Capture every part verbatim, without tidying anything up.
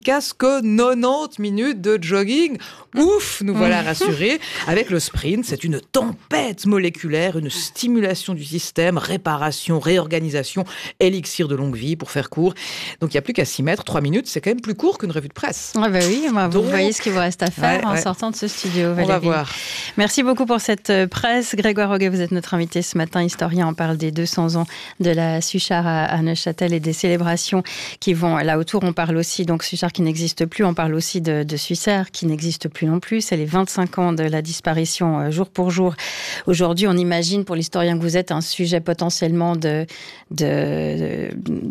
efficace que quatre-vingt-dix minutes de jogging. Ouf, nous voilà rassurés. Avec le sprint, c'est une tempête moléculaire, une stimulation du système, réparation, réorganisation, élixir de longue vie pour faire court. Donc il n'y a plus qu'à s'y mettre. Trois minutes, c'est quand même plus court qu'une revue de presse. Ah bah oui, bah vous Donc, voyez ce qu'il vous reste à faire ouais, en ouais. sortant de ce studio, Valérie. On va voir. Merci beaucoup pour cette presse. Grégoire Roguet, vous êtes notre invité ce matin, historien. On parle des deux cents ans de la Suchard à, à Neuchâtel et des célébrations qui vont là autour. On parle aussi, donc Suchard qui n'existe plus, on parle aussi de, de Suissaire qui n'existe plus non plus. C'est les vingt-cinq ans de la disparition euh, jour pour jour. Aujourd'hui, on imagine, pour l'historien que vous êtes, un sujet potentiellement de, de,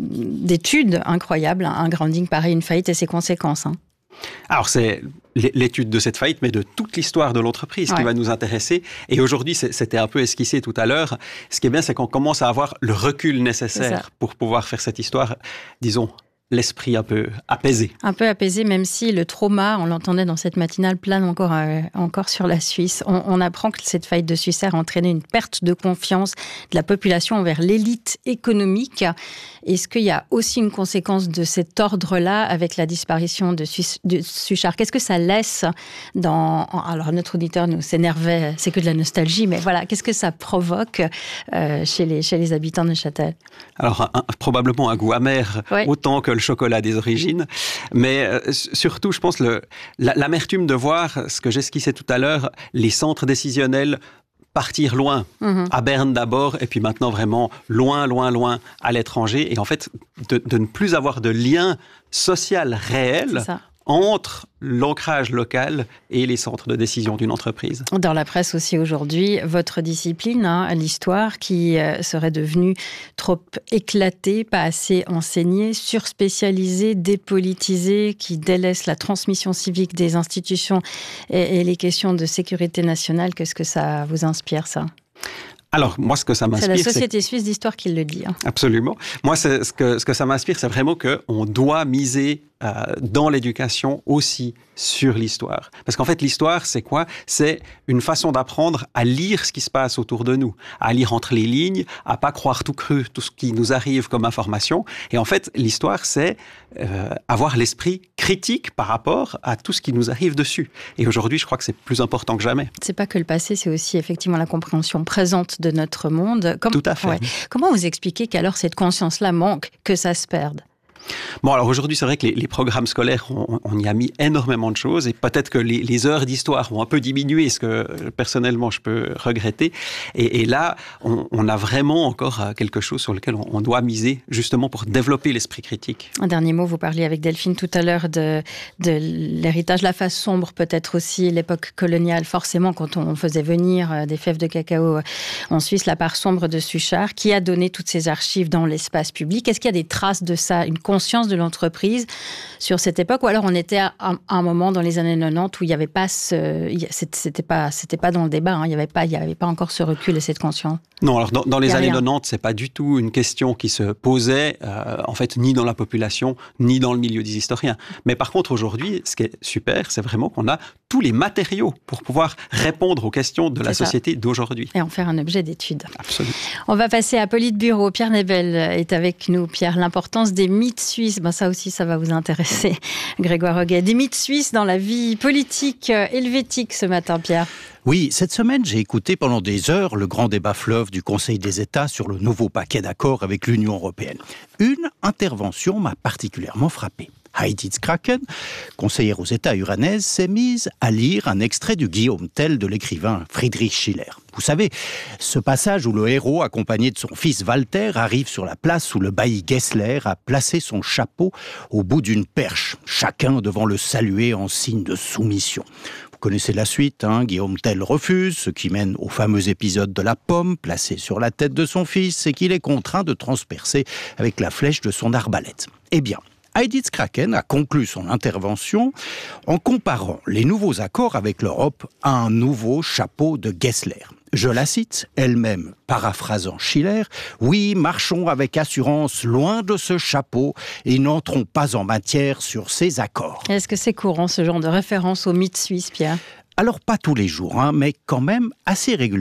d'études incroyables, un grounding pareil, une faillite et ses conséquences. Hein. Alors, c'est l'étude de cette faillite, mais de toute l'histoire de l'entreprise ouais. qui va nous intéresser. Et aujourd'hui, c'était un peu esquissé tout à l'heure. Ce qui est bien, c'est qu'on commence à avoir le recul nécessaire pour pouvoir faire cette histoire, disons, l'esprit un peu apaisé. Un peu apaisé, même si le trauma, on l'entendait dans cette matinale, plane encore, euh, encore sur la Suisse. On, on apprend que cette faillite de Suissaire a entraîné une perte de confiance de la population envers l'élite économique. Est-ce qu'il y a aussi une conséquence de cet ordre-là avec la disparition de, Suisse, de Suchard? Qu'est-ce que ça laisse dans... Alors, notre auditeur nous s'énervait, c'est que de la nostalgie, mais voilà, qu'est-ce que ça provoque euh, chez, les, chez les habitants de Neuchâtel? Alors, un, probablement un goût amer, ouais. autant que le chocolat des origines, mais euh, surtout, je pense, le, la, l'amertume de voir ce que j'esquissais tout à l'heure, les centres décisionnels partir loin, mmh. à Berne d'abord, et puis maintenant vraiment loin, loin, loin à l'étranger, et en fait, de, de ne plus avoir de lien social réel entre l'ancrage local et les centres de décision d'une entreprise. Dans la presse aussi aujourd'hui, votre discipline, hein, l'histoire, qui euh, serait devenue trop éclatée, pas assez enseignée, surspécialisée, dépolitisée, qui délaisse la transmission civique des institutions et, et les questions de sécurité nationale. Qu'est-ce que ça vous inspire, ça ? Alors, moi, ce que ça m'inspire... C'est la Société c'est... suisse d'histoire qui le dit. Hein. Absolument. Moi, c'est, ce, que, ce que ça m'inspire, c'est vraiment qu'on doit miser euh, dans l'éducation aussi sur l'histoire. Parce qu'en fait, l'histoire, c'est quoi ? C'est une façon d'apprendre à lire ce qui se passe autour de nous, à lire entre les lignes, à pas croire tout cru, tout ce qui nous arrive comme information. Et en fait, l'histoire, c'est euh, avoir l'esprit critique par rapport à tout ce qui nous arrive dessus. Et aujourd'hui, je crois que c'est plus important que jamais. C'est pas que le passé, c'est aussi effectivement la compréhension présente de notre monde. Comme... Tout à fait. Ouais. Comment vous expliquez qu'alors cette conscience-là manque, que ça se perde ? Bon, alors aujourd'hui, c'est vrai que les, les programmes scolaires, on, on y a mis énormément de choses et peut-être que les, les heures d'histoire ont un peu diminué, ce que personnellement je peux regretter. Et, et là, on, on a vraiment encore quelque chose sur lequel on, on doit miser justement pour développer l'esprit critique. Un dernier mot, vous parliez avec Delphine tout à l'heure de, de l'héritage, la face sombre peut-être aussi, l'époque coloniale, forcément quand on faisait venir des fèves de cacao en Suisse, la part sombre de Suchard, qui a donné toutes ces archives dans l'espace public. Est-ce qu'il y a des traces de ça, une conscience de l'entreprise sur cette époque, ou alors on était à un, à un moment dans les années quatre-vingt-dix où il n'y avait pas ce, c'était pas, c'était pas dans le débat, hein, il n'y avait pas, il n'y avait pas encore ce recul et cette conscience. Non, alors dans, dans les années quatre-vingt-dix, c'est pas du tout une question qui se posait, euh, en fait, ni dans la population, ni dans le milieu des historiens. Mais par contre, aujourd'hui, ce qui est super, c'est vraiment qu'on a tous les matériaux pour pouvoir répondre aux questions de la société d'aujourd'hui. Et en faire un objet d'étude. Absolument. On va passer à Politburo. Pierre Nebel est avec nous. Pierre, l'importance des mythes suisses. Ben ça aussi, ça va vous intéresser, Grégoire Roguet. Des mythes suisses dans la vie politique helvétique ce matin, Pierre. Oui, cette semaine, j'ai écouté pendant des heures le grand débat fleuve du Conseil des États sur le nouveau paquet d'accords avec l'Union européenne. Une intervention m'a particulièrement frappé. Heidi Zkraken, conseillère aux États uranaises, s'est mise à lire un extrait du Guillaume Tell de l'écrivain Friedrich Schiller. Vous savez, ce passage où le héros, accompagné de son fils Walter, arrive sur la place où le bailli Gessler a placé son chapeau au bout d'une perche, chacun devant le saluer en signe de soumission. Vous connaissez la suite, hein, Guillaume Tell refuse, ce qui mène au fameux épisode de la pomme placée sur la tête de son fils et qu'il est contraint de transpercer avec la flèche de son arbalète. Eh bien, Heidi Zkraken a conclu son intervention en comparant les nouveaux accords avec l'Europe à un nouveau chapeau de Gessler. Je la cite, elle-même paraphrasant Schiller, « Oui, marchons avec assurance loin de ce chapeau et n'entrons pas en matière sur ces accords. » Est-ce que c'est courant ce genre de référence aux mythes suisses, Pierre ? Alors pas tous les jours, hein, mais quand même assez régulièrement.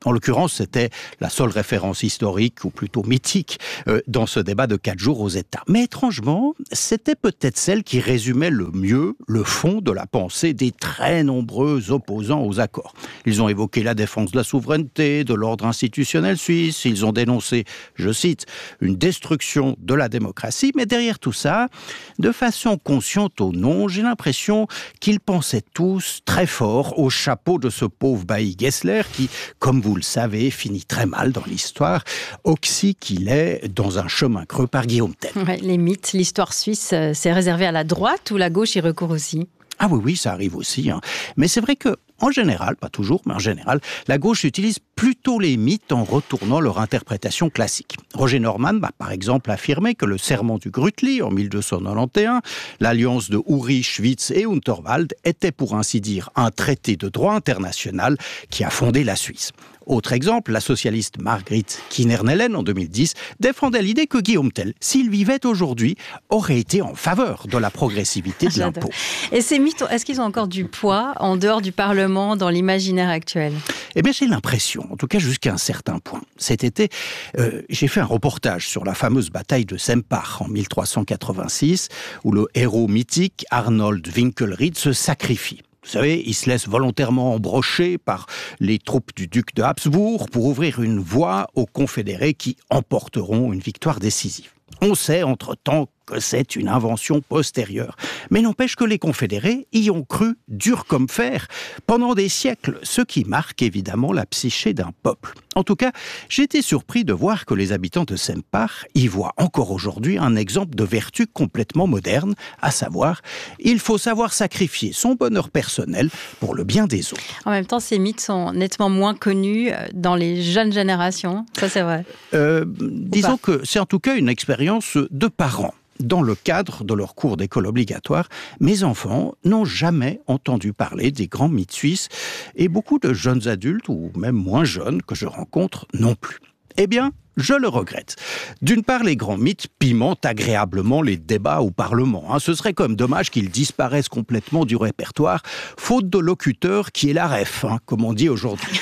En l'occurrence, c'était la seule référence historique, ou plutôt mythique, euh, dans ce débat de quatre jours aux États. Mais étrangement, c'était peut-être celle qui résumait le mieux le fond de la pensée des très nombreux opposants aux accords. Ils ont évoqué la défense de la souveraineté, de l'ordre institutionnel suisse, ils ont dénoncé, je cite, une destruction de la démocratie, mais derrière tout ça, de façon consciente ou non, j'ai l'impression qu'ils pensaient tous très fort au chapeau de ce pauvre bailli Gessler qui, comme vous le savez, finit très mal dans l'histoire, oxy qu'il est dans un chemin creux par Guillaume Tell. Ouais, les mythes, l'histoire suisse, euh, c'est réservé à la droite ou la gauche y recourt aussi ? Ah oui, oui, ça arrive aussi. Hein. Mais c'est vrai que, en général, pas toujours, mais en général, la gauche utilise plutôt les mythes en retournant leur interprétation classique. Roger Norman va par exemple affirmer que le serment du Grütli en mille deux cent quatre-vingt-onze, l'alliance de Uri, Schwyz et Unterwald était pour ainsi dire un traité de droit international qui a fondé la Suisse. Autre exemple, la socialiste Margrit Kinernellen en deux mille dix défendait l'idée que Guillaume Tell, s'il vivait aujourd'hui, aurait été en faveur de la progressivité de l'impôt. Et ces mythes, est-ce qu'ils ont encore du poids en dehors du Parlement, dans l'imaginaire actuel ? Eh bien, j'ai l'impression, en tout cas jusqu'à un certain point. Cet été, euh, j'ai fait un reportage sur la fameuse bataille de Sempach en mille trois cent quatre-vingt-six, où le héros mythique Arnold Winkelried se sacrifie. Vous savez, il se laisse volontairement embrocher par les troupes du duc de Habsbourg pour ouvrir une voie aux confédérés qui emporteront une victoire décisive. On sait, entre-temps, que c'est une invention postérieure. Mais n'empêche que les confédérés y ont cru dur comme fer pendant des siècles, ce qui marque évidemment la psyché d'un peuple. En tout cas, j'ai été surpris de voir que les habitants de Sempach y voient encore aujourd'hui un exemple de vertu complètement moderne, à savoir, il faut savoir sacrifier son bonheur personnel pour le bien des autres. En même temps, ces mythes sont nettement moins connus dans les jeunes générations, ça c'est vrai. Euh, disons que c'est en tout cas une expérience de parents. Dans le cadre de leur cours d'école obligatoire, mes enfants n'ont jamais entendu parler des grands mythes suisses et beaucoup de jeunes adultes, ou même moins jeunes, que je rencontre non plus. Eh bien, je le regrette. D'une part, les grands mythes pimentent agréablement les débats au Parlement. Hein. Ce serait comme dommage qu'ils disparaissent complètement du répertoire, faute de locuteurs qui est la ref, hein, comme on dit aujourd'hui.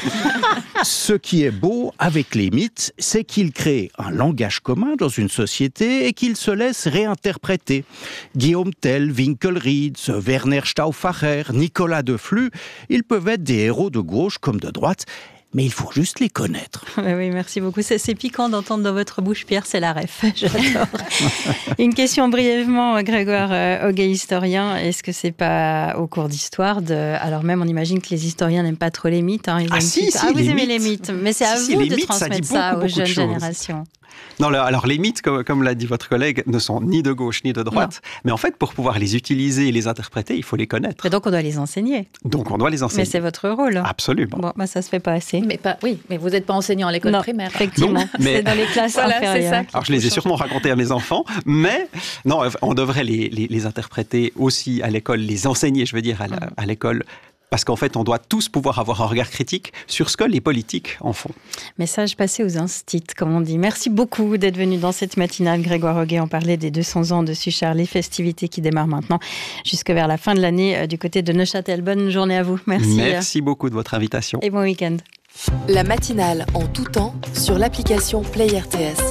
Ce qui est beau avec les mythes, c'est qu'ils créent un langage commun dans une société et qu'ils se laissent réinterpréter. Guillaume Tell, Winkelried, Werner Stauffacher, Nicolas de Flue, ils peuvent être des héros de gauche comme de droite, mais il faut juste les connaître. Oui, merci beaucoup. C'est, c'est piquant d'entendre dans votre bouche, Pierre, c'est la ref. J'adore. Une question brièvement, Grégoire euh, Hoguet, historien. Est-ce que c'est pas au cours d'histoire de... Alors même, on imagine que les historiens n'aiment pas trop les mythes. Hein. Ils ah si, petite... si, ah, vous aimez mythes. les mythes, mais c'est à si, vous si, de mythes, transmettre ça, ça beaucoup, aux beaucoup jeunes générations. Non, alors les mythes, comme, comme l'a dit votre collègue, ne sont ni de gauche ni de droite. Non. Mais en fait, pour pouvoir les utiliser et les interpréter, il faut les connaître. Et donc on doit les enseigner. Donc on doit les enseigner. Mais c'est votre rôle. Absolument. Bon, bah ça se fait pas assez. Mais pas, oui, mais vous n'êtes pas enseignant à l'école non, primaire. Effectivement, non, mais... c'est dans les classes voilà, inférieures. Alors je les ai sûrement racontés à mes enfants, mais non, on devrait les, les, les interpréter aussi à l'école, les enseigner, je veux dire, à, la, à l'école. Parce qu'en fait, on doit tous pouvoir avoir un regard critique sur ce que les politiques en font. Message passé aux instits, comme on dit. Merci beaucoup d'être venu dans cette matinale. Grégoire Hoguet, on parlait des deux cents ans de Suchard, les festivités qui démarrent maintenant jusque vers la fin de l'année euh, du côté de Neuchâtel. Bonne journée à vous. Merci. Merci beaucoup de votre invitation. Et bon week-end. La matinale en tout temps sur l'application Play R T S.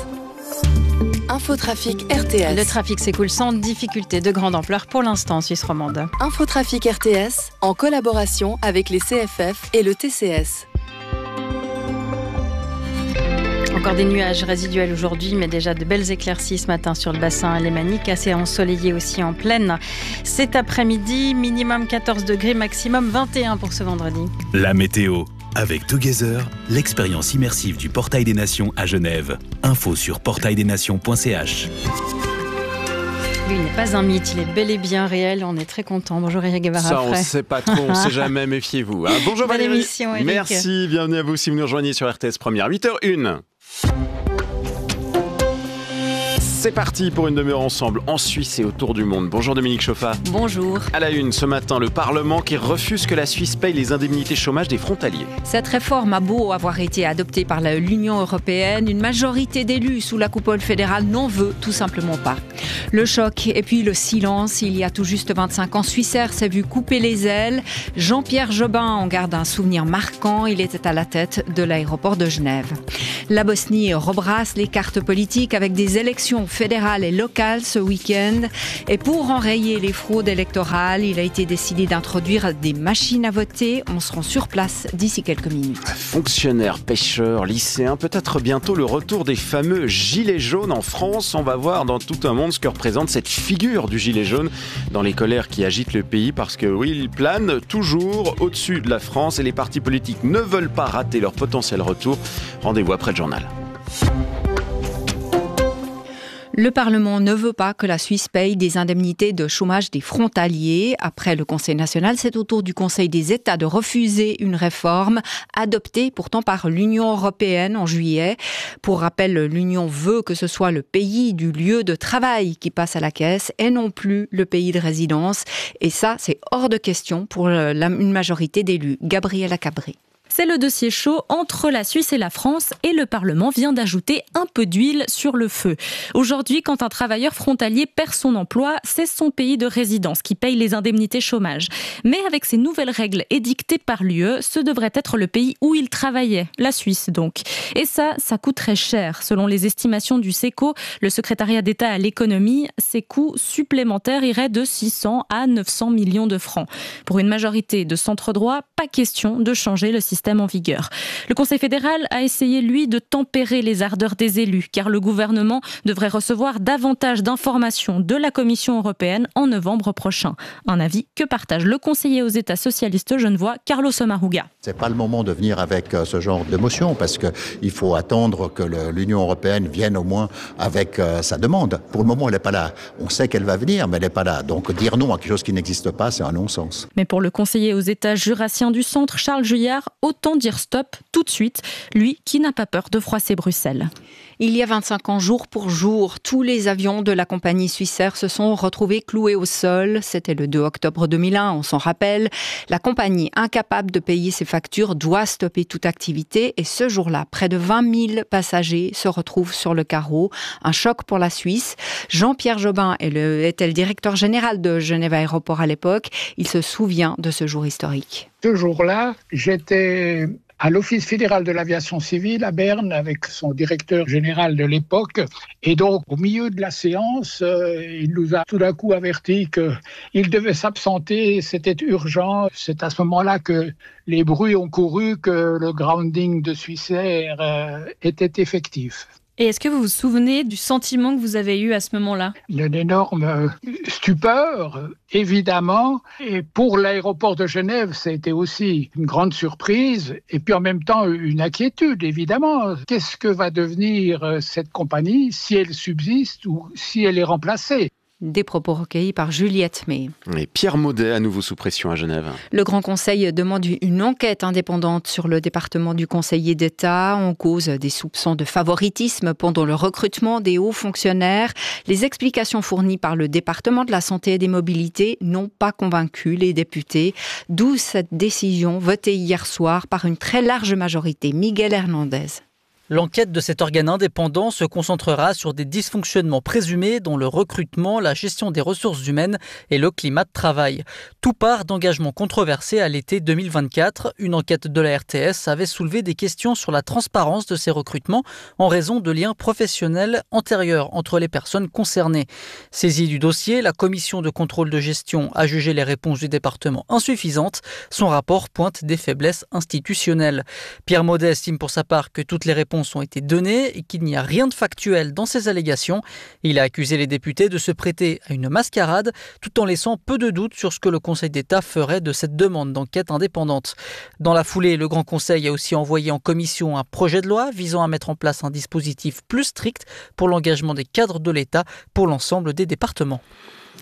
Infotrafic R T S. Le trafic s'écoule sans difficulté de grande ampleur pour l'instant en Suisse romande. Infotrafic R T S en collaboration avec les C F F et le T C S. Encore des nuages résiduels aujourd'hui, mais déjà de belles éclaircies ce matin sur le bassin alémanique, assez ensoleillé aussi en plaine. Cet après-midi, minimum quatorze degrés, maximum vingt et un pour ce vendredi. La météo. Avec Together, l'expérience immersive du Portail des Nations à Genève. Info sur portail des nations point c h. Lui, il n'est pas un mythe, il est bel et bien réel. On est très content. Bonjour Eric Guevara. Ça, on ne sait pas trop, on ne sait jamais, méfiez-vous. Hein. Bonjour Bonne Valérie. émission, Eric. Merci, bienvenue à vous si vous nous rejoignez sur R T S Première, huit heures une. C'est parti pour une demi-heure ensemble en Suisse et autour du monde. Bonjour Dominique Chauffa. Bonjour. À la une ce matin, le Parlement qui refuse que la Suisse paye les indemnités chômage des frontaliers. Cette réforme a beau avoir été adoptée par l'Union européenne, une majorité d'élus sous la coupole fédérale n'en veut tout simplement pas. Le choc et puis le silence. Il y a tout juste vingt-cinq ans, Swissair s'est vu couper les ailes. Jean-Pierre Jobin en garde un souvenir marquant. Il était à la tête de l'aéroport de Genève. La Bosnie rebrasse les cartes politiques avec des élections fédérales et locales ce week-end. Et pour enrayer les fraudes électorales, il a été décidé d'introduire des machines à voter. On se rend sur place d'ici quelques minutes. Fonctionnaires, pêcheurs, lycéens, peut-être bientôt le retour des fameux gilets jaunes en France. On va voir dans tout un monde ce que représente cette figure du gilet jaune dans les colères qui agitent le pays parce que oui, il plane toujours au-dessus de la France et les partis politiques ne veulent pas rater leur potentiel retour. Rendez-vous après le journal. Le Parlement ne veut pas que la Suisse paye des indemnités de chômage des frontaliers. Après le Conseil national, c'est au tour du Conseil des États de refuser une réforme adoptée pourtant par l'Union européenne en juillet. Pour rappel, l'Union veut que ce soit le pays du lieu de travail qui passe à la caisse et non plus le pays de résidence. Et ça, c'est hors de question pour la, une majorité d'élus. Gabriela Cabré. C'est le dossier chaud entre la Suisse et la France et le Parlement vient d'ajouter un peu d'huile sur le feu. Aujourd'hui, quand un travailleur frontalier perd son emploi, c'est son pays de résidence qui paye les indemnités chômage. Mais avec ces nouvelles règles édictées par l'U E, ce devrait être le pays où il travaillait, la Suisse donc. Et ça, ça coûterait cher. Selon les estimations du SECO, le secrétariat d'État à l'économie, ces coûts supplémentaires iraient de six cents à neuf cents millions de francs. Pour une majorité de centre droit, pas question de changer le système en vigueur. Le Conseil fédéral a essayé, lui, de tempérer les ardeurs des élus, car le gouvernement devrait recevoir davantage d'informations de la Commission européenne en novembre prochain. Un avis que partage le conseiller aux États socialistes genevois, Carlos Sommaruga. C'est pas le moment de venir avec ce genre de motion, parce qu'il faut attendre que le, l'Union européenne vienne au moins avec euh, sa demande. Pour le moment, elle n'est pas là. On sait qu'elle va venir, mais elle n'est pas là. Donc dire non à quelque chose qui n'existe pas, c'est un non-sens. Mais pour le conseiller aux États jurassiens du centre, Charles Juillard, autant dire stop tout de suite, lui qui n'a pas peur de froisser Bruxelles. Il y a vingt-cinq ans, jour pour jour, tous les avions de la compagnie Swissair se sont retrouvés cloués au sol. C'était le deux octobre deux mille un, on s'en rappelle. La compagnie, incapable de payer ses factures, doit stopper toute activité. Et ce jour-là, près de vingt mille passagers se retrouvent sur le carreau. Un choc pour la Suisse. Jean-Pierre Jobin est le, était le directeur général de Genève Aéroport à l'époque. Il se souvient de ce jour historique. Ce jour-là, j'étais à l'Office fédéral de l'aviation civile à Berne avec son directeur général de l'époque. Et donc, au milieu de la séance, euh, il nous a tout d'un coup averti qu'il devait s'absenter, c'était urgent. C'est à ce moment-là que les bruits ont couru que le grounding de Swissair euh, était effectif. Et est-ce que vous vous souvenez du sentiment que vous avez eu à ce moment-là ? Une énorme stupeur, évidemment. Et pour l'aéroport de Genève, ça a été aussi une grande surprise. Et puis en même temps, une inquiétude, évidemment. Qu'est-ce que va devenir cette compagnie si elle subsiste ou si elle est remplacée ? Des propos recueillis par Juliette May. Et Pierre Maudet, à nouveau sous pression à Genève. Le Grand Conseil demande une enquête indépendante sur le département du conseiller d'État en cause des soupçons de favoritisme pendant le recrutement des hauts fonctionnaires. Les explications fournies par le département de la santé et des mobilités n'ont pas convaincu les députés, d'où cette décision votée hier soir par une très large majorité. Miguel Hernandez. L'enquête de cet organe indépendant se concentrera sur des dysfonctionnements présumés dont le recrutement, la gestion des ressources humaines et le climat de travail. Tout part d'engagements controversés à l'été deux mille vingt-quatre. Une enquête de la R T S avait soulevé des questions sur la transparence de ces recrutements en raison de liens professionnels antérieurs entre les personnes concernées. Saisie du dossier, la commission de contrôle de gestion a jugé les réponses du département insuffisantes. Son rapport pointe des faiblesses institutionnelles. Pierre Maudet estime pour sa part que toutes les réponses ont été données et qu'il n'y a rien de factuel dans ces allégations. Il a accusé les députés de se prêter à une mascarade tout en laissant peu de doutes sur ce que le Conseil d'État ferait de cette demande d'enquête indépendante. Dans la foulée, le Grand Conseil a aussi envoyé en commission un projet de loi visant à mettre en place un dispositif plus strict pour l'engagement des cadres de l'État pour l'ensemble des départements.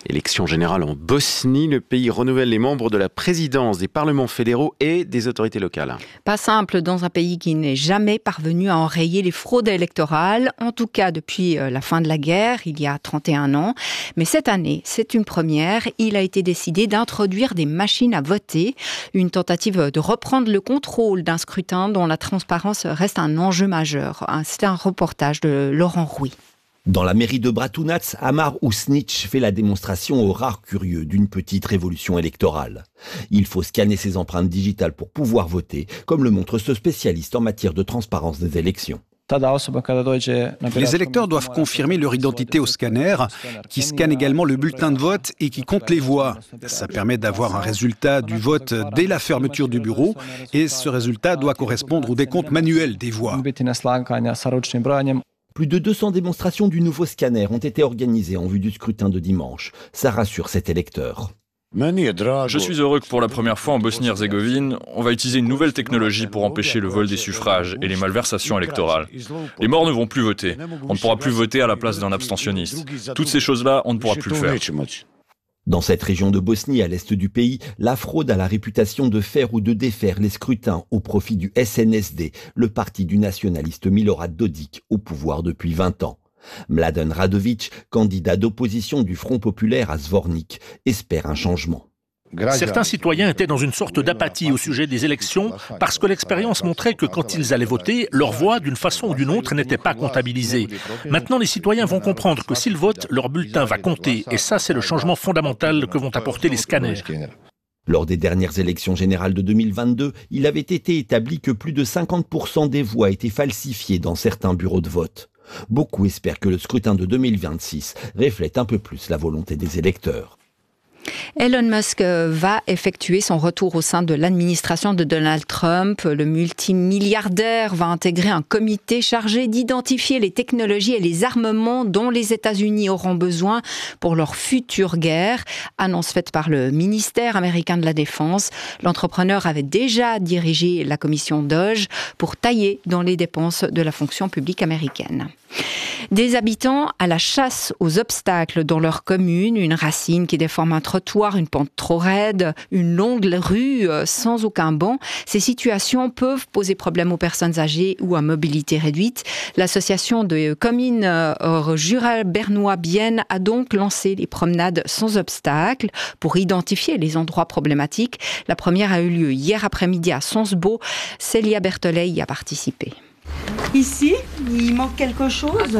Élection générale en Bosnie, le pays renouvelle les membres de la présidence, des parlements fédéraux et des autorités locales. Pas simple dans un pays qui n'est jamais parvenu à enrayer les fraudes électorales, en tout cas depuis la fin de la guerre, il y a trente et un ans. Mais cette année, c'est une première, il a été décidé d'introduire des machines à voter, une tentative de reprendre le contrôle d'un scrutin dont la transparence reste un enjeu majeur. C'était un reportage de Laurent Rouy. Dans la mairie de Bratunac, Amar Usnic fait la démonstration aux rares curieux d'une petite révolution électorale. Il faut scanner ses empreintes digitales pour pouvoir voter, comme le montre ce spécialiste en matière de transparence des élections. Les électeurs doivent confirmer leur identité au scanner, qui scanne également le bulletin de vote et qui compte les voix. Ça permet d'avoir un résultat du vote dès la fermeture du bureau, et ce résultat doit correspondre au décompte manuel des voix. Plus de deux cents démonstrations du nouveau scanner ont été organisées en vue du scrutin de dimanche. Ça rassure cet électeur. Je suis heureux que pour la première fois en Bosnie-Herzégovine, on va utiliser une nouvelle technologie pour empêcher le vol des suffrages et les malversations électorales. Les morts ne vont plus voter. On ne pourra plus voter à la place d'un abstentionniste. Toutes ces choses-là, on ne pourra plus le faire. Dans cette région de Bosnie, à l'est du pays, la fraude a la réputation de faire ou de défaire les scrutins au profit du S N S D, le parti du nationaliste Milorad Dodik, au pouvoir depuis vingt ans. Mladen Radovic, candidat d'opposition du Front populaire à Zvornik, espère un changement. Certains citoyens étaient dans une sorte d'apathie au sujet des élections parce que l'expérience montrait que quand ils allaient voter, leur voix, d'une façon ou d'une autre, n'était pas comptabilisée. Maintenant, les citoyens vont comprendre que s'ils votent, leur bulletin va compter. Et ça, c'est le changement fondamental que vont apporter les scanners. Lors des dernières élections générales de deux mille vingt-deux, il avait été établi que plus de cinquante pour cent des voix étaient falsifiées dans certains bureaux de vote. Beaucoup espèrent que le scrutin de deux mille vingt-six reflète un peu plus la volonté des électeurs. Elon Musk va effectuer son retour au sein de l'administration de Donald Trump. Le multimilliardaire va intégrer un comité chargé d'identifier les technologies et les armements dont les États-Unis auront besoin pour leur future guerre. Annonce faite par le ministère américain de la Défense. L'entrepreneur avait déjà dirigé la commission Doge pour tailler dans les dépenses de la fonction publique américaine. Des habitants à la chasse aux obstacles dans leur commune, une racine qui déforme un trottoir, une pente trop raide, une longue rue sans aucun banc. Ces situations peuvent poser problème aux personnes âgées ou à mobilité réduite. L'association de communes euh, Jura bernois Bienne a donc lancé les promenades sans obstacles pour identifier les endroits problématiques. La première a eu lieu hier après-midi à Sonsbeau. Célia Berthollet y a participé. Ici, il manque quelque chose.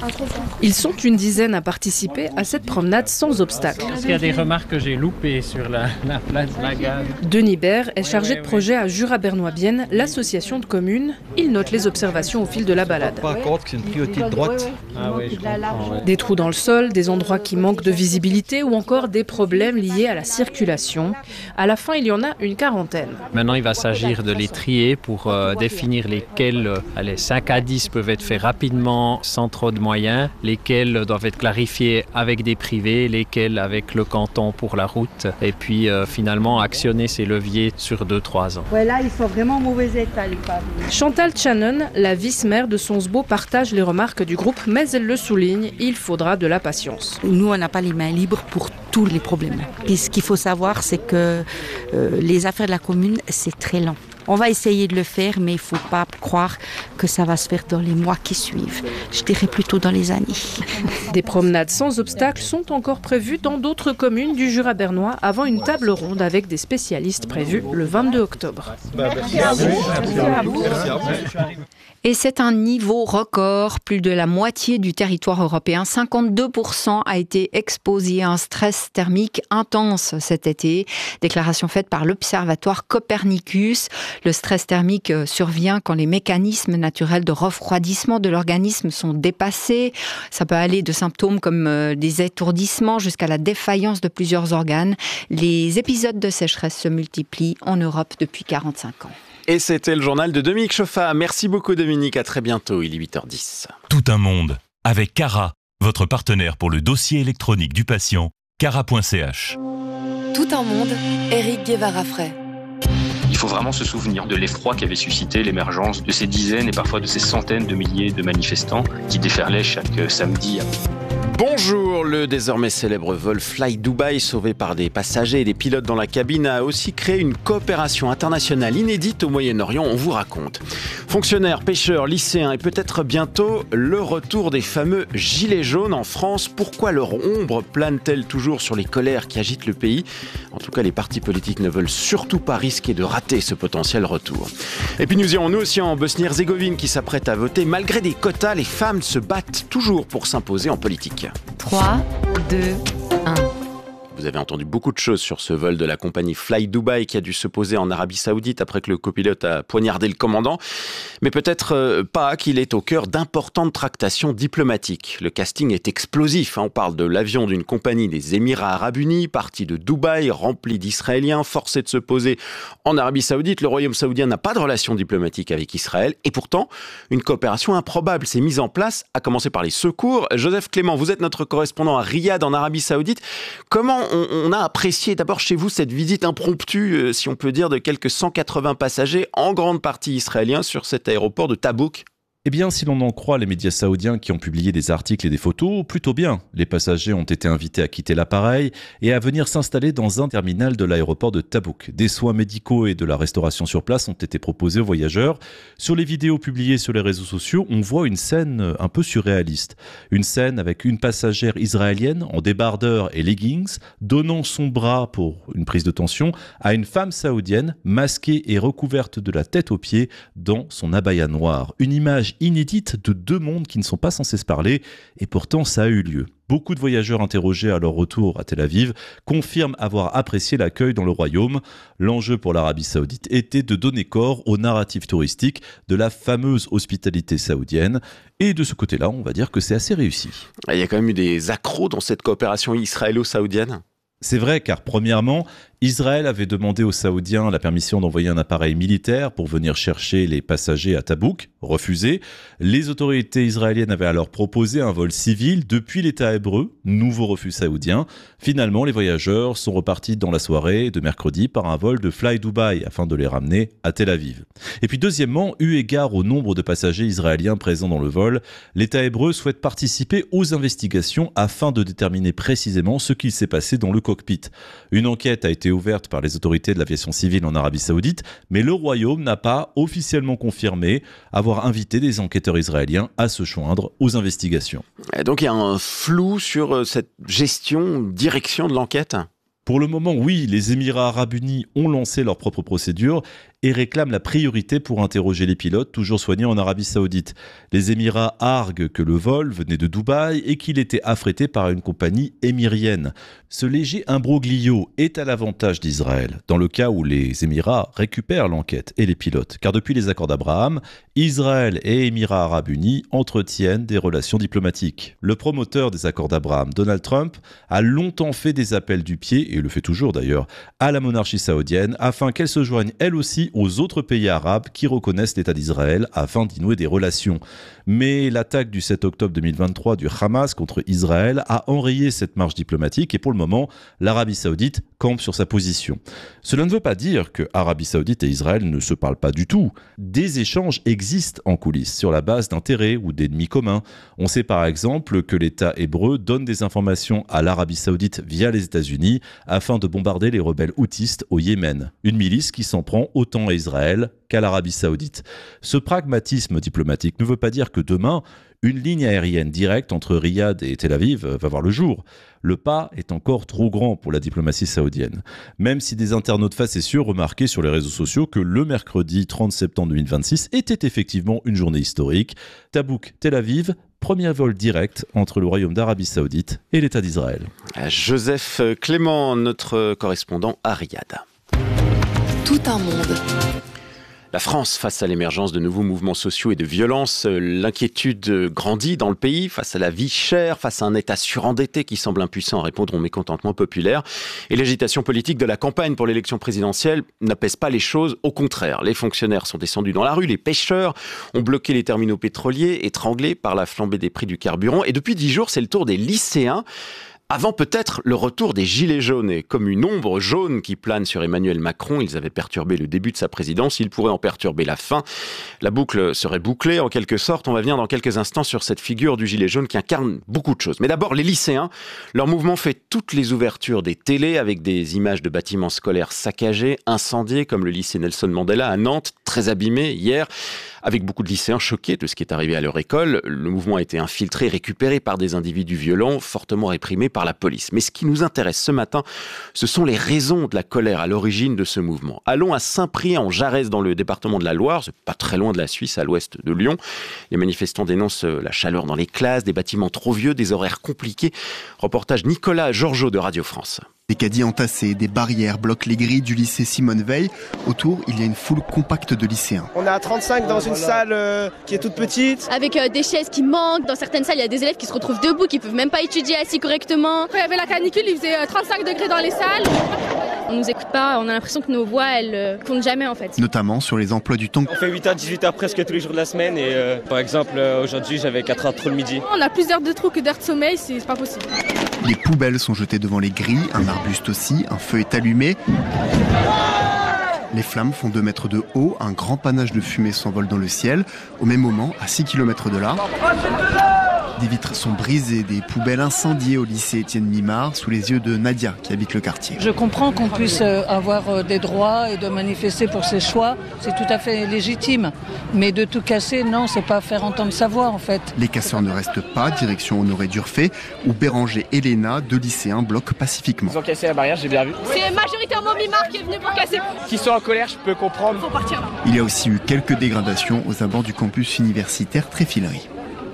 Ils sont une dizaine à participer à cette promenade sans obstacle. Il y a des remarques que j'ai loupées sur la, la place de la gare. Denis Baird est chargé de projet à Jura bernois Bienne, l'association de communes. Il note les observations au fil de la balade. Pas compte que c'est une priorité de droite. Ah oui, je comprends, ouais. Des trous dans le sol, des endroits qui manquent de visibilité ou encore des problèmes liés à la circulation. À la fin, il y en a une quarantaine. Maintenant, il va s'agir de les trier pour euh, définir lesquels euh, les cinq à dix peuvent être faits rapidement sans trop de moyens, lesquels doivent être clarifiés avec des privés, lesquels avec le canton pour la route, et puis euh, finalement actionner ces leviers sur deux trois ans. Ouais, là, ils sont vraiment en mauvais état, les paves. Chantal Channon, la vice-maire de Sonsbeau, partage les remarques du groupe, mais elle le souligne, il faudra de la patience. Nous, on n'a pas les mains libres pour tous les problèmes. Et ce qu'il faut savoir, c'est que euh, les affaires de la commune, c'est très lent. On va essayer de le faire, mais il ne faut pas croire que ça va se faire dans les mois qui suivent. Je dirais plutôt dans les années. Des promenades sans obstacles sont encore prévues dans d'autres communes du Jura bernois avant une table ronde avec des spécialistes prévue le vingt-deux octobre. Merci à vous. Merci à vous. Et c'est un niveau record. Plus de la moitié du territoire européen, cinquante-deux pour cent, a été exposé à un stress thermique intense cet été. Déclaration faite par l'Observatoire Copernicus. Le stress thermique survient quand les mécanismes naturels de refroidissement de l'organisme sont dépassés. Ça peut aller de symptômes comme des étourdissements jusqu'à la défaillance de plusieurs organes. Les épisodes de sécheresse se multiplient en Europe depuis quarante-cinq ans. Et c'était le journal de Dominique Chauffat. Merci beaucoup Dominique, à très bientôt, il est huit heures dix. Tout un monde, avec Cara, votre partenaire pour le dossier électronique du patient, cara point c h. Tout un monde, Éric Guevara-Frey. Il faut vraiment se souvenir de l'effroi qu'avait suscité l'émergence de ces dizaines et parfois de ces centaines de milliers de manifestants qui déferlaient chaque samedi. Bonjour, le désormais célèbre vol Fly Dubai, sauvé par des passagers et des pilotes dans la cabine, a aussi créé une coopération internationale inédite au Moyen-Orient, on vous raconte. Fonctionnaires, pêcheurs, lycéens et peut-être bientôt le retour des fameux gilets jaunes en France. Pourquoi leur ombre plane-t-elle toujours sur les colères qui agitent le pays ? En tout cas, les partis politiques ne veulent surtout pas risquer de rater ce potentiel retour. Et puis nous irons nous aussi en Bosnie-Herzégovine qui s'apprête à voter. Malgré des quotas, les femmes se battent toujours pour s'imposer en politique. trois, deux, un. Vous avez entendu beaucoup de choses sur ce vol de la compagnie Fly Dubai qui a dû se poser en Arabie Saoudite après que le copilote a poignardé le commandant. Mais peut-être pas qu'il est au cœur d'importantes tractations diplomatiques. Le casting est explosif. On parle de l'avion d'une compagnie des Émirats Arabes Unis, parti de Dubaï, rempli d'Israéliens, forcé de se poser en Arabie Saoudite. Le Royaume saoudien n'a pas de relation diplomatique avec Israël. Et pourtant, une coopération improbable s'est mise en place, à commencer par les secours. Joseph Clément, vous êtes notre correspondant à Riyad en Arabie Saoudite. Comment on a apprécié d'abord chez vous cette visite impromptue, si on peut dire, de quelques cent quatre-vingts passagers, en grande partie israéliens, sur cet aéroport de Tabouk ? Eh bien, si l'on en croit les médias saoudiens qui ont publié des articles et des photos, plutôt bien. Les passagers ont été invités à quitter l'appareil et à venir s'installer dans un terminal de l'aéroport de Tabouk. Des soins médicaux et de la restauration sur place ont été proposés aux voyageurs. Sur les vidéos publiées sur les réseaux sociaux, on voit une scène un peu surréaliste. Une scène avec une passagère israélienne en débardeur et leggings, donnant son bras pour une prise de tension à une femme saoudienne masquée et recouverte de la tête aux pieds dans son abaya noir. Une image inédite de deux mondes qui ne sont pas censés se parler, et pourtant ça a eu lieu. Beaucoup de voyageurs interrogés à leur retour à Tel Aviv confirment avoir apprécié l'accueil dans le royaume. L'enjeu pour l'Arabie Saoudite était de donner corps au narratif touristique de la fameuse hospitalité saoudienne. Et de ce côté-là, on va dire que c'est assez réussi. Il y a quand même eu des accros dans cette coopération israélo-saoudienne ? C'est vrai, car premièrement, Israël avait demandé aux Saoudiens la permission d'envoyer un appareil militaire pour venir chercher les passagers à Tabouk, refusé. Les autorités israéliennes avaient alors proposé un vol civil depuis l'État hébreu, nouveau refus saoudien. Finalement, les voyageurs sont repartis dans la soirée de mercredi par un vol de Fly Dubai afin de les ramener à Tel Aviv. Et puis deuxièmement, eu égard au nombre de passagers israéliens présents dans le vol, l'État hébreu souhaite participer aux investigations afin de déterminer précisément ce qu'il s'est passé dans le cockpit. Une enquête a été ouverte par les autorités de l'aviation civile en Arabie Saoudite, mais le Royaume n'a pas officiellement confirmé avoir invité des enquêteurs israéliens à se joindre aux investigations. Et donc il y a un flou sur cette gestion, direction de l'enquête ? Pour le moment, oui, les Émirats Arabes Unis ont lancé leur propre procédure et réclament la priorité pour interroger les pilotes toujours soignés en Arabie Saoudite. Les Émirats arguent que le vol venait de Dubaï et qu'il était affrété par une compagnie émirienne. Ce léger imbroglio est à l'avantage d'Israël, dans le cas où les Émirats récupèrent l'enquête et les pilotes. Car depuis les accords d'Abraham, Israël et Émirats Arabes Unis entretiennent des relations diplomatiques. Le promoteur des accords d'Abraham, Donald Trump, a longtemps fait des appels du pied, et le fait toujours d'ailleurs, à la monarchie saoudienne afin qu'elle se joigne elle aussi aux autres pays arabes qui reconnaissent l'État d'Israël afin d'y nouer des relations. Mais l'attaque du sept octobre deux mille vingt-trois du Hamas contre Israël a enrayé cette marche diplomatique et pour le moment, l'Arabie Saoudite campe sur sa position. Cela ne veut pas dire que Arabie Saoudite et Israël ne se parlent pas du tout. Des échanges existent en coulisses sur la base d'intérêts ou d'ennemis communs. On sait par exemple que l'État hébreu donne des informations à l'Arabie Saoudite via les États-Unis afin de bombarder les rebelles houthistes au Yémen. Une milice qui s'en prend autant à Israël qu'à l'Arabie Saoudite. Ce pragmatisme diplomatique ne veut pas dire que demain, une ligne aérienne directe entre Riyad et Tel Aviv va voir le jour. Le pas est encore trop grand pour la diplomatie saoudienne. Même si des internautes facétieux remarquaient sur les réseaux sociaux que le mercredi trente septembre deux mille vingt-six était effectivement une journée historique. Tabouk, Tel Aviv, premier vol direct entre le Royaume d'Arabie Saoudite et l'État d'Israël. Joseph Clément, notre correspondant à Riyad. Tout un monde. La France, face à l'émergence de nouveaux mouvements sociaux et de violences, l'inquiétude grandit dans le pays face à la vie chère, face à un État surendetté qui semble impuissant à répondre au mécontentement populaire. Et l'agitation politique de la campagne pour l'élection présidentielle n'apaise pas les choses. Au contraire, les fonctionnaires sont descendus dans la rue, les pêcheurs ont bloqué les terminaux pétroliers, étranglés par la flambée des prix du carburant. Et depuis dix jours, c'est le tour des lycéens. Avant peut-être le retour des Gilets jaunes. Et comme une ombre jaune qui plane sur Emmanuel Macron, ils avaient perturbé le début de sa présidence, ils pourraient en perturber la fin. La boucle serait bouclée en quelque sorte. On va venir dans quelques instants sur cette figure du Gilet jaune qui incarne beaucoup de choses. Mais d'abord, les lycéens. Leur mouvement fait toutes les ouvertures des télés avec des images de bâtiments scolaires saccagés, incendiés, comme le lycée Nelson Mandela à Nantes, très abîmé hier. Avec beaucoup de lycéens choqués de ce qui est arrivé à leur école, le mouvement a été infiltré, récupéré par des individus violents, fortement réprimés par la police. Mais ce qui nous intéresse ce matin, ce sont les raisons de la colère à l'origine de ce mouvement. Allons à Saint-Priest en Jarez dans le département de la Loire, c'est pas très loin de la Suisse, à l'ouest de Lyon. Les manifestants dénoncent la chaleur dans les classes, des bâtiments trop vieux, des horaires compliqués. Reportage Nicolas Georgeot de Radio France. Des caddies entassés, des barrières bloquent les grilles du lycée Simone Veil. Autour, il y a une foule compacte de lycéens. On est à trente-cinq dans une salle euh, qui est toute petite. Avec euh, des chaises qui manquent. Dans certaines salles, il y a des élèves qui se retrouvent debout, qui ne peuvent même pas étudier assis correctement. Quand il y avait la canicule, il faisait trente-cinq degrés dans les salles. On nous écoute pas, on a l'impression que nos voix, elles euh, comptent jamais en fait. Notamment sur les emplois du temps. On fait huit heures, dix-huit heures presque tous les jours de la semaine. Et euh, par exemple, euh, aujourd'hui, j'avais quatre heures de trou le midi. On a plus d'heures de trou que d'heures de sommeil, c'est, c'est pas possible. Les poubelles sont jetées devant les grilles, un arbuste aussi, un feu est allumé. Les flammes font deux mètres de haut, un grand panache de fumée s'envole dans le ciel. Au même moment, à six kilomètres de là, des vitres sont brisées, des poubelles incendiées au lycée Étienne Mimard, sous les yeux de Nadia, qui habite le quartier. Je comprends qu'on puisse avoir des droits et de manifester pour ses choix, c'est tout à fait légitime. Mais de tout casser, non, c'est pas faire entendre sa voix en fait. Les casseurs ne restent pas, direction Honoré Durfé, où Béranger et Léna, deux lycéens, bloquent pacifiquement. Ils ont cassé la barrière, j'ai bien vu. C'est majoritairement Mimard qui est venu pour casser. Qu'ils soient en colère, je peux comprendre. Faut partir là. Il y a aussi eu quelques dégradations aux abords du campus universitaire Tréfilerie.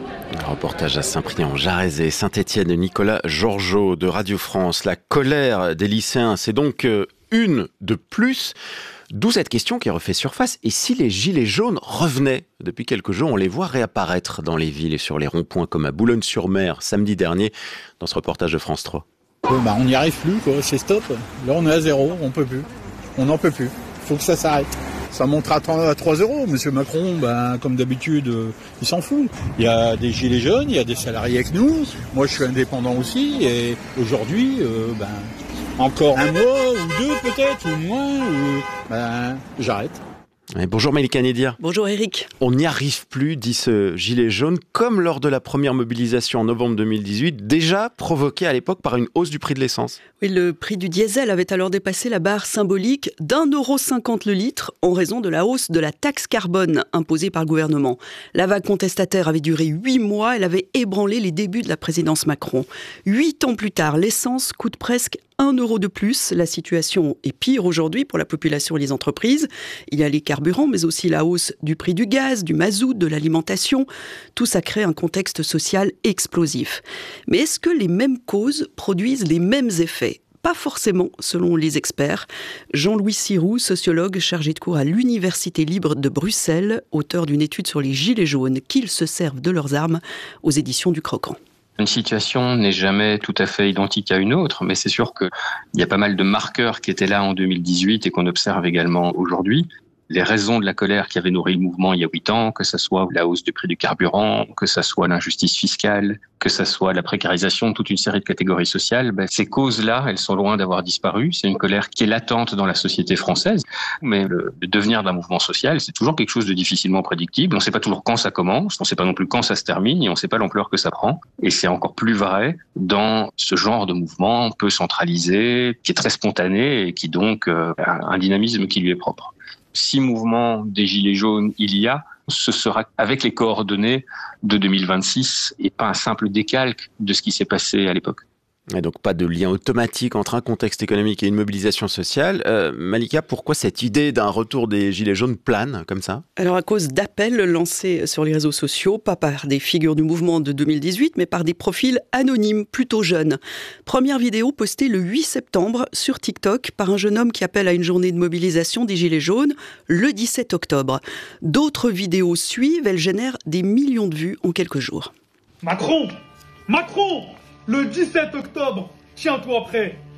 Un reportage à Saint-Priest en Jarez et Saint-Étienne, Nicolas Georgeot de Radio France. La colère des lycéens, c'est donc une de plus. D'où cette question qui refait surface. Et si les gilets jaunes revenaient ? Depuis quelques jours, on les voit réapparaître dans les villes et sur les ronds-points comme à Boulogne-sur-Mer samedi dernier dans ce reportage de France trois. Bon, bah, on n'y arrive plus, quoi. C'est stop. Là, on est à zéro, on peut plus. On n'en peut plus. Il faut que ça s'arrête. Ça monte à trois euros. Monsieur Macron, ben, comme d'habitude, euh, il s'en fout. Il y a des gilets jaunes, il y a des salariés avec nous. Moi, je suis indépendant aussi. Et aujourd'hui, euh, ben, encore un mois ou deux peut-être, ou moins, ou, ben, j'arrête. Et bonjour Malika Nedir. Bonjour Eric. On n'y arrive plus, dit ce gilet jaune, comme lors de la première mobilisation en novembre deux mille dix-huit, déjà provoquée à l'époque par une hausse du prix de l'essence. Oui, le prix du diesel avait alors dépassé la barre symbolique d'un euro cinquante le litre en raison de la hausse de la taxe carbone imposée par le gouvernement. La vague contestataire avait duré huit mois, elle avait ébranlé les débuts de la présidence Macron. Huit ans plus tard, l'essence coûte presque un euro de plus. La situation est pire aujourd'hui pour la population et les entreprises. Il y a les carburants, mais aussi la hausse du prix du gaz, du mazout, de l'alimentation. Tout ça crée un contexte social explosif. Mais est-ce que les mêmes causes produisent les mêmes effets ? Pas forcément, selon les experts. Jean-Louis Siroux, sociologue chargé de cours à l'Université libre de Bruxelles, auteur d'une étude sur les gilets jaunes, qu'ils se servent de leurs armes, aux éditions du Croquant. Une situation n'est jamais tout à fait identique à une autre, mais c'est sûr qu'il y a pas mal de marqueurs qui étaient là en deux mille dix-huit et qu'on observe également aujourd'hui. Les raisons de la colère qui avaient nourri le mouvement il y a huit ans, que ce soit la hausse du prix du carburant, que ce soit l'injustice fiscale, que ce soit la précarisation de toute une série de catégories sociales, ben, ces causes-là, elles sont loin d'avoir disparu. C'est une colère qui est latente dans la société française. Mais le, le devenir d'un mouvement social, c'est toujours quelque chose de difficilement prédictible. On ne sait pas toujours quand ça commence, on ne sait pas non plus quand ça se termine, et on ne sait pas l'ampleur que ça prend. Et c'est encore plus vrai dans ce genre de mouvement peu centralisé, qui est très spontané et qui donc euh, a un dynamisme qui lui est propre. Si mouvement des Gilets jaunes il y a, ce sera avec les coordonnées de deux mille vingt-six et pas un simple décalque de ce qui s'est passé à l'époque. Et donc pas de lien automatique entre un contexte économique et une mobilisation sociale. Euh, Malika, pourquoi cette idée d'un retour des Gilets jaunes plane comme ça ? Alors à cause d'appels lancés sur les réseaux sociaux, pas par des figures du mouvement de deux mille dix-huit, mais par des profils anonymes, plutôt jeunes. Première vidéo postée le huit septembre sur TikTok par un jeune homme qui appelle à une journée de mobilisation des Gilets jaunes le dix-sept octobre. D'autres vidéos suivent, elles génèrent des millions de vues en quelques jours. Macron ! Macron ! Le dix-sept octobre, tiens-toi prêt.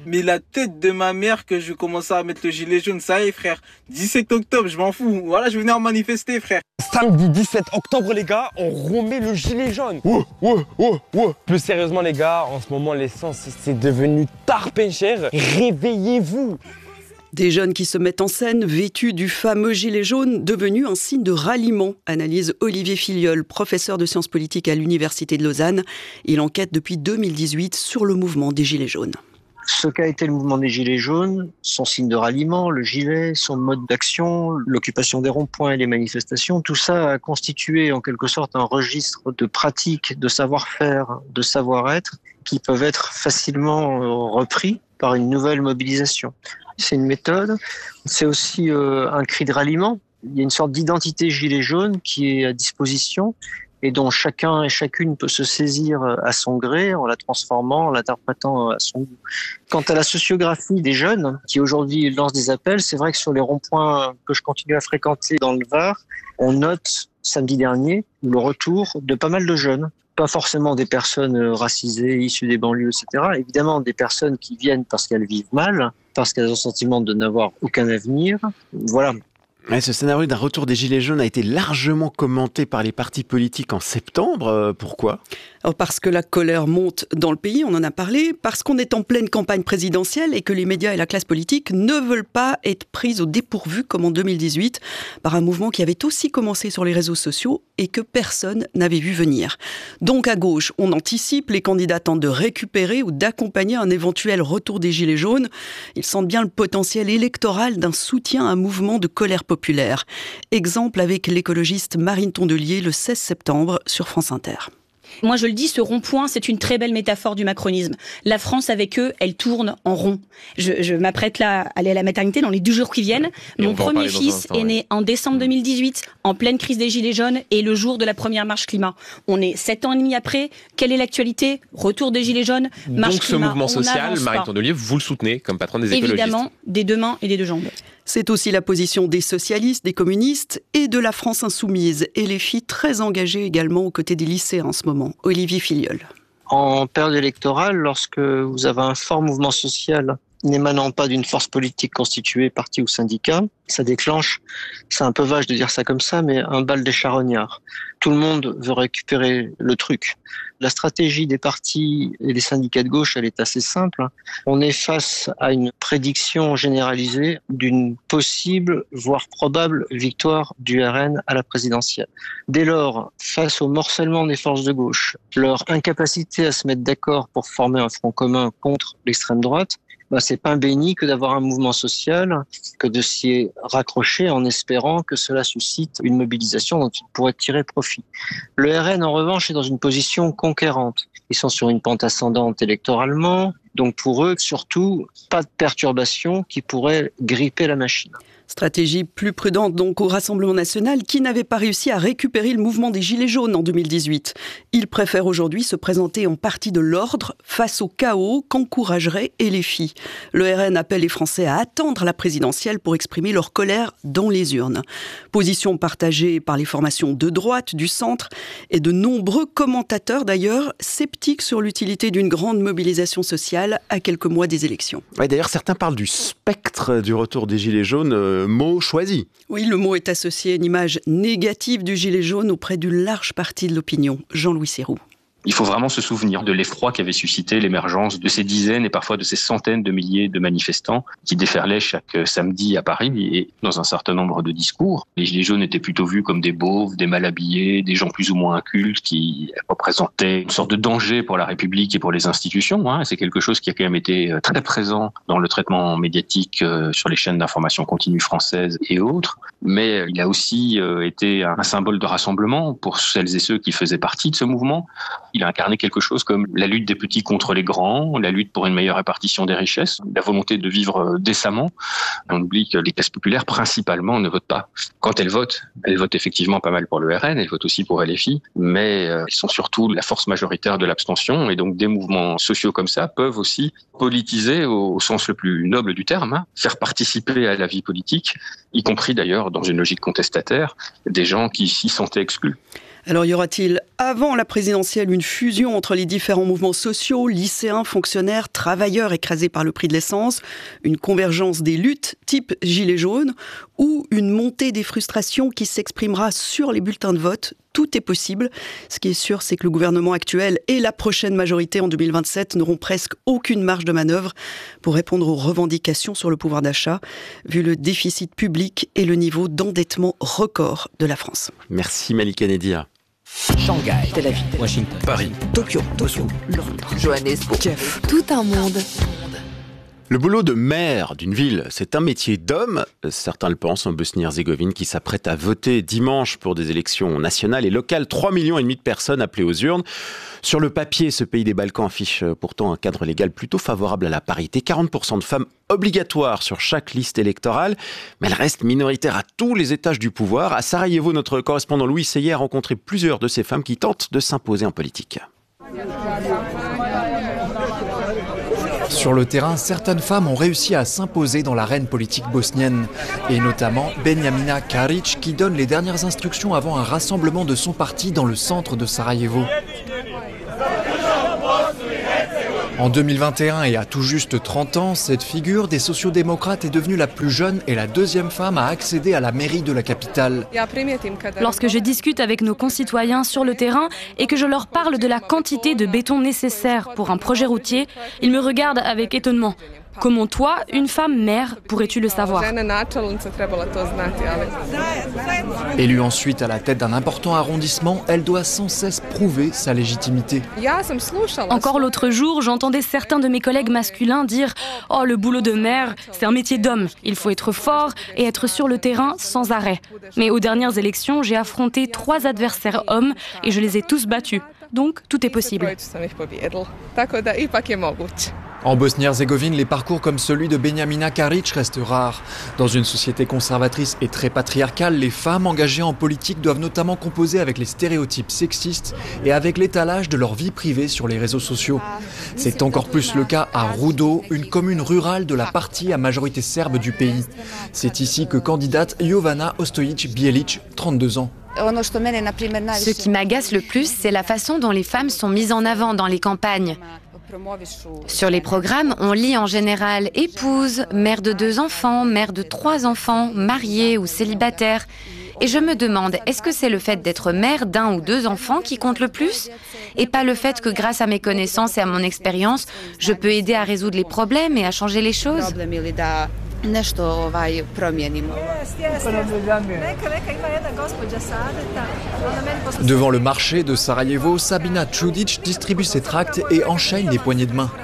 Mais la tête de ma mère que je commençais à mettre le gilet jaune, ça y est frère. dix-sept octobre, je m'en fous. Voilà, je vais venir manifester frère. Samedi dix-sept octobre les gars, on remet le gilet jaune. Ouais, ouais, ouais, ouais. Plus sérieusement les gars, en ce moment l'essence c'est devenu tarpin cher. Réveillez-vous. Des jeunes qui se mettent en scène, vêtus du fameux gilet jaune, devenu un signe de ralliement, analyse Olivier Filiol, professeur de sciences politiques à l'Université de Lausanne. Il enquête depuis deux mille dix-huit sur le mouvement des gilets jaunes. Ce qu'a été le mouvement des Gilets jaunes, son signe de ralliement, le gilet, son mode d'action, l'occupation des ronds-points et les manifestations, tout ça a constitué en quelque sorte un registre de pratiques, de savoir-faire, de savoir-être qui peuvent être facilement repris par une nouvelle mobilisation. C'est une méthode, c'est aussi euh, un cri de ralliement. Il y a une sorte d'identité gilet jaune qui est à disposition et dont chacun et chacune peut se saisir à son gré en la transformant, en l'interprétant à son goût. Quant à la sociographie des jeunes qui aujourd'hui lancent des appels, c'est vrai que sur les ronds-points que je continue à fréquenter dans le Var, on note samedi dernier le retour de pas mal de jeunes. Pas forcément des personnes racisées, issues des banlieues, et cetera. Évidemment, des personnes qui viennent parce qu'elles vivent mal, parce qu'elles ont le sentiment de n'avoir aucun avenir. Voilà. Ouais, ce scénario d'un retour des Gilets jaunes a été largement commenté par les partis politiques en septembre. Euh, pourquoi ? Alors parce que la colère monte dans le pays, on en a parlé, parce qu'on est en pleine campagne présidentielle et que les médias et la classe politique ne veulent pas être pris au dépourvu comme en deux mille dix-huit par un mouvement qui avait aussi commencé sur les réseaux sociaux et que personne n'avait vu venir. Donc à gauche, on anticipe, les candidats tentent de récupérer ou d'accompagner un éventuel retour des Gilets jaunes. Ils sentent bien le potentiel électoral d'un soutien à un mouvement de colère populaire. Exemple avec l'écologiste Marine Tondelier le seize septembre sur France Inter. Moi, je le dis, ce rond-point, c'est une très belle métaphore du macronisme. La France, avec eux, elle tourne en rond. Je, je m'apprête là à aller à la maternité dans les deux jours qui viennent. Et Mon premier fils instant, est ouais. né en décembre deux mille dix-huit, en pleine crise des Gilets jaunes et le jour de la première marche climat. On est sept ans et demi après. Quelle est l'actualité ? Retour des Gilets jaunes, marche Donc, climat. Donc, ce mouvement social, Marine Tondelier, vous le soutenez comme patronne des écologistes ? Évidemment, des deux mains et des deux jambes. C'est aussi la position des socialistes, des communistes et de la France insoumise. Et les filles très engagées également aux côtés des lycéens en ce moment. Olivier Filiol. En période électorale, lorsque vous avez un fort mouvement social n'émanant pas d'une force politique constituée, parti ou syndicat, ça déclenche, c'est un peu vache de dire ça comme ça, mais un bal des charognards. Tout le monde veut récupérer le truc. La stratégie des partis et des syndicats de gauche, elle est assez simple. On est face à une prédiction généralisée d'une possible, voire probable, victoire du R N à la présidentielle. Dès lors, face au morcellement des forces de gauche, leur incapacité à se mettre d'accord pour former un front commun contre l'extrême droite, ben, c'est pain béni que d'avoir un mouvement social, que de s'y raccrocher en espérant que cela suscite une mobilisation dont ils pourraient tirer profit. Le R N, en revanche, est dans une position conquérante. Ils sont sur une pente ascendante électoralement, donc pour eux, surtout, pas de perturbation qui pourrait gripper la machine. Stratégie plus prudente donc au Rassemblement national qui n'avait pas réussi à récupérer le mouvement des Gilets jaunes en deux mille dix-huit. Il préfère aujourd'hui se présenter en parti de l'ordre face au chaos qu'encouragerait L F I. Le R N appelle les Français à attendre la présidentielle pour exprimer leur colère dans les urnes. Position partagée par les formations de droite, du centre et de nombreux commentateurs d'ailleurs sceptiques sur l'utilité d'une grande mobilisation sociale à quelques mois des élections. Ouais, d'ailleurs, certains parlent du spectre du retour des Gilets jaunes. Euh... mot choisi. Oui, le mot est associé à une image négative du gilet jaune auprès d'une large partie de l'opinion. Jean-Louis Serroux. Il faut vraiment se souvenir de l'effroi qu'avait suscité l'émergence de ces dizaines et parfois de ces centaines de milliers de manifestants qui déferlaient chaque samedi à Paris et dans un certain nombre de discours. Les Gilets jaunes étaient plutôt vus comme des beaufs, des mal habillés, des gens plus ou moins incultes qui représentaient une sorte de danger pour la République et pour les institutions. Hein. C'est quelque chose qui a quand même été très présent dans le traitement médiatique sur les chaînes d'information continue françaises et autres. Mais il a aussi été un symbole de rassemblement pour celles et ceux qui faisaient partie de ce mouvement. Il a incarné quelque chose comme la lutte des petits contre les grands, la lutte pour une meilleure répartition des richesses, la volonté de vivre décemment. On oublie que les classes populaires, principalement, ne votent pas. Quand elles votent, elles votent effectivement pas mal pour le R N, elles votent aussi pour L F I, mais elles sont surtout la force majoritaire de l'abstention. Et donc des mouvements sociaux comme ça peuvent aussi politiser au sens le plus noble du terme, hein, faire participer à la vie politique, y compris d'ailleurs dans une logique contestataire, des gens qui s'y sentaient exclus. Alors y aura-t-il avant la présidentielle, une fusion entre les différents mouvements sociaux, lycéens, fonctionnaires, travailleurs écrasés par le prix de l'essence, une convergence des luttes type Gilets jaunes ou une montée des frustrations qui s'exprimera sur les bulletins de vote. Tout est possible. Ce qui est sûr, c'est que le gouvernement actuel et la prochaine majorité en deux mille vingt-sept n'auront presque aucune marge de manœuvre pour répondre aux revendications sur le pouvoir d'achat, vu le déficit public et le niveau d'endettement record de la France. Merci Malika Nedia. Shanghai, Tel Aviv, Washington, Paris, Tokyo, Moscou, Londres, Johannesburg, Kiev. Tout un monde. Le boulot de maire d'une ville, c'est un métier d'homme. Certains le pensent en Bosnie-Herzégovine qui s'apprête à voter dimanche pour des élections nationales et locales. trois millions et demi de personnes appelées aux urnes. Sur le papier, ce pays des Balkans affiche pourtant un cadre légal plutôt favorable à la parité. quarante pour cent de femmes obligatoires sur chaque liste électorale. Mais elle reste minoritaire à tous les étages du pouvoir. À Sarajevo, notre correspondant Louis Seyé a rencontré plusieurs de ces femmes qui tentent de s'imposer en politique. Sur le terrain, certaines femmes ont réussi à s'imposer dans l'arène politique bosnienne, et notamment Benjamina Karic qui donne les dernières instructions avant un rassemblement de son parti dans le centre de Sarajevo. En deux mille vingt et un et à tout juste trente ans, cette figure des sociodémocrates est devenue la plus jeune et la deuxième femme à accéder à la mairie de la capitale. Lorsque je discute avec nos concitoyens sur le terrain et que je leur parle de la quantité de béton nécessaire pour un projet routier, ils me regardent avec étonnement. Comment toi, une femme maire, pourrais-tu le savoir ? Élue ensuite à la tête d'un important arrondissement, elle doit sans cesse prouver sa légitimité. Encore l'autre jour, j'entendais certains de mes collègues masculins dire « Oh, le boulot de maire, c'est un métier d'homme. Il faut être fort et être sur le terrain sans arrêt. » Mais aux dernières élections, j'ai affronté trois adversaires hommes et je les ai tous battus. Donc, tout est possible. En Bosnie-Herzégovine, les parcours comme celui de Benjamina Karic restent rares. Dans une société conservatrice et très patriarcale, les femmes engagées en politique doivent notamment composer avec les stéréotypes sexistes et avec l'étalage de leur vie privée sur les réseaux sociaux. C'est encore plus le cas à Rudo, une commune rurale de la partie à majorité serbe du pays. C'est ici que candidate Jovana Ostojić-Bijelić, trente-deux ans. Ce qui m'agace le plus, c'est la façon dont les femmes sont mises en avant dans les campagnes. Sur les programmes, on lit en général épouse, mère de deux enfants, mère de trois enfants, mariée ou célibataire. Et je me demande, est-ce que c'est le fait d'être mère d'un ou deux enfants qui compte le plus ? Et pas le fait que grâce à mes connaissances et à mon expérience, je peux aider à résoudre les problèmes et à changer les choses ? Devant le marché de Sarajevo, Sabina Čudić distribue ses tracts et enchaîne les poignées de main.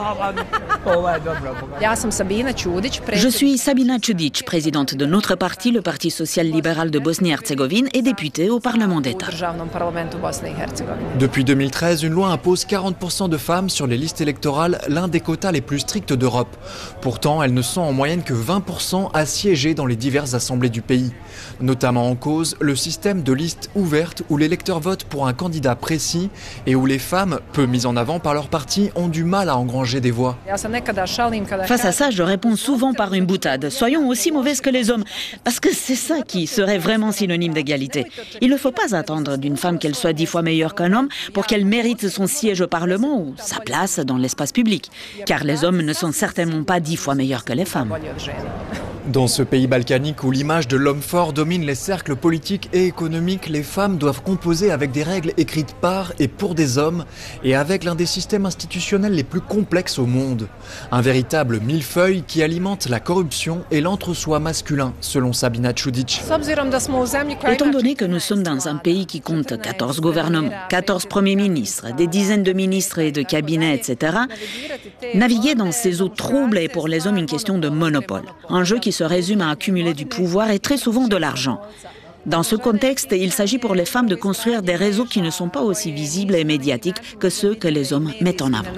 Je suis Sabina Čudić, présidente de notre parti, le Parti social-libéral de Bosnie-Herzégovine, et députée au Parlement d'État. Depuis deux mille treize, une loi impose quarante pour cent de femmes sur les listes électorales, l'un des quotas les plus stricts d'Europe. Pourtant, elles ne sont en moyenne que vingt pour cent à siéger dans les diverses assemblées du pays. Notamment en cause, le système de listes ouvertes où l'électeur vote pour un candidat précis et où les femmes, peu mises en avant par leur parti, ont du mal à engranger des voix. Face à ça, je réponds souvent par une boutade. Soyons aussi mauvaises que les hommes, parce que c'est ça qui serait vraiment synonyme d'égalité. Il ne faut pas attendre d'une femme qu'elle soit dix fois meilleure qu'un homme pour qu'elle mérite son siège au Parlement ou sa place dans l'espace public. Car les hommes ne sont certainement pas dix fois meilleurs que les femmes. Dans ce pays balkanique où l'image de l'homme fort domine les cercles politiques et économiques, les femmes doivent composer avec des règles écrites par et pour des hommes et avec l'un des systèmes institutionnels les plus complexes au monde. Un véritable millefeuille qui alimente la corruption et l'entre-soi masculin, selon Sabina Čudić. Étant donné que nous sommes dans un pays qui compte quatorze gouvernements, quatorze premiers ministres, des dizaines de ministres et de cabinets, et cetera, naviguer dans ces eaux troubles est pour les hommes une question de monopole. Un jeu qui se résume à accumuler du pouvoir et très souvent de l'argent. Dans ce contexte, il s'agit pour les femmes de construire des réseaux qui ne sont pas aussi visibles et médiatiques que ceux que les hommes mettent en avant.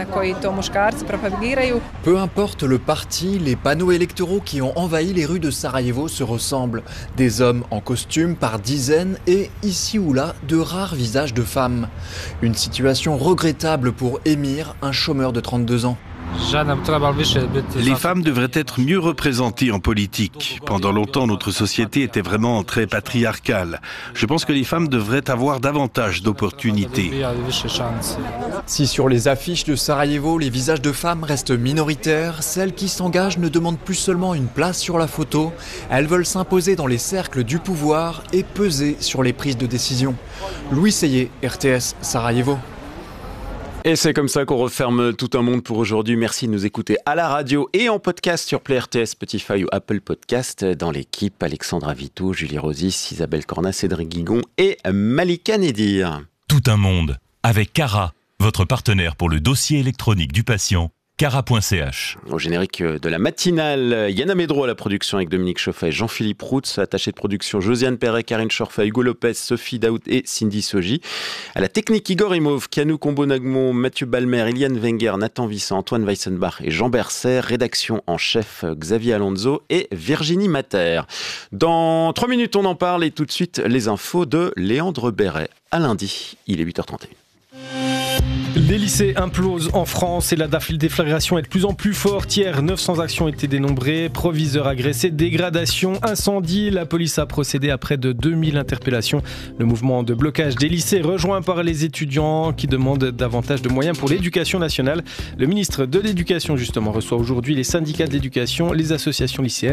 Peu importe le parti, les panneaux électoraux qui ont envahi les rues de Sarajevo se ressemblent. Des hommes en costume par dizaines et, ici ou là, de rares visages de femmes. Une situation regrettable pour Emir, un chômeur de trente-deux ans. Les femmes devraient être mieux représentées en politique. Pendant longtemps, notre société était vraiment très patriarcale. Je pense que les femmes devraient avoir davantage d'opportunités. Si sur les affiches de Sarajevo, les visages de femmes restent minoritaires, celles qui s'engagent ne demandent plus seulement une place sur la photo, elles veulent s'imposer dans les cercles du pouvoir et peser sur les prises de décision. Louis Seyé, R T S, Sarajevo. Et c'est comme ça qu'on referme Tout un monde pour aujourd'hui. Merci de nous écouter à la radio et en podcast sur Play R T S, Spotify ou Apple Podcast. Dans l'équipe, Alexandra Vito, Julie Rosis, Isabelle Cornas, Cédric Guigon et Malika Nedir. Tout un monde avec Cara, votre partenaire pour le dossier électronique du patient. Cara point c h. Au générique de la matinale, Yana Médro à la production avec Dominique Chauffet et Jean-Philippe Routz, attaché de production Josiane Perret, Karine Chorfa, Hugo Lopez, Sophie Daoud et Cindy Soji. À la technique Igor Imov, Kanou Combo-Nagmo, Mathieu Balmer, Iliane Wenger, Nathan Vissant, Antoine Weissenbach et Jean Berser. Rédaction en chef Xavier Alonso et Virginie Mater. Dans trois minutes, on en parle et tout de suite les infos de Léandre Béret. À lundi, il est huit heures trente et une. Les lycées implosent en France et la déflagration est de plus en plus forte. Hier, neuf cents actions étaient dénombrées. Proviseurs agressés, dégradation, incendie. La police a procédé à près de deux mille interpellations. Le mouvement de blocage des lycées rejoint par les étudiants qui demandent davantage de moyens pour l'éducation nationale. Le ministre de l'Éducation, justement, reçoit aujourd'hui les syndicats de l'éducation, les associations lycéennes